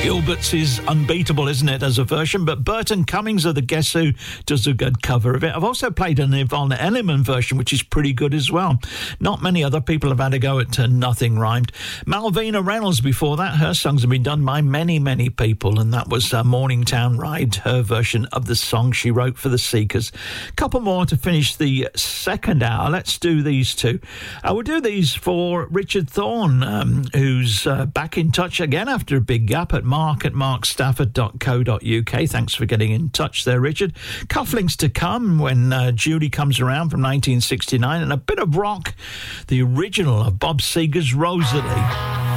Gilbert's is unbeatable, isn't it, as a version? But Burton Cummings of the Guess Who does a good cover of it. I've also played an Yvonne Elliman version, which is pretty good as well. Not many other people have had a go at Nothing Rhymed. Malvina Reynolds before that, her songs have been done by many, many people, and that was Morningtown Ride, her version of the song she wrote for the Seekers. Couple more to finish the second hour. Let's do these two. We'll do these for Richard Thorne, who's back in touch again after a big gap at mark@markstafford.co.uk. Thanks for getting in touch there, Richard. Cufflinks to come when Judy comes around from 1969, and a bit of rock, the original of Bob Seger's Rosalie.